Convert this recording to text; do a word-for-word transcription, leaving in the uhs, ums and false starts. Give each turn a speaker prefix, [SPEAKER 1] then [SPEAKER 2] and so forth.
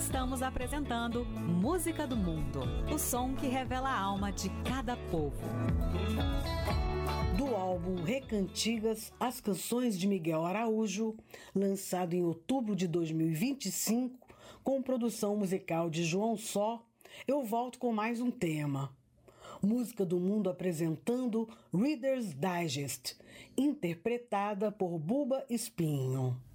[SPEAKER 1] Estamos apresentando Música do Mundo, o som que revela a alma de cada povo.
[SPEAKER 2] Do álbum Recantigas, as canções de Miguel Araújo, lançado em outubro de dois mil e vinte e cinco, com produção musical de João Só, eu volto com mais um tema. Música do Mundo apresentando Reader's Digest, interpretada por Buba Espinho.